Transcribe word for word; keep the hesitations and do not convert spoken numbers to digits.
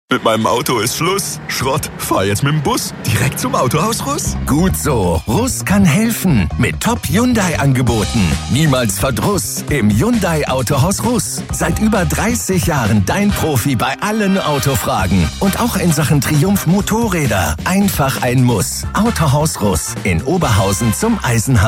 Mit meinem Auto ist Schluss. Schrott. Fahr jetzt mit dem Bus direkt zum Autohaus Russ. Gut so. Russ kann helfen. Mit Top-Hyundai-Angeboten. Niemals Verdruss im Hyundai Autohaus Russ. Seit über dreißig Jahren dein Profi bei allen Autofragen. Und auch in Sachen Triumph Motorräder. Einfach ein Muss. Autohaus Russ in Oberhausen zum Eisenhammer.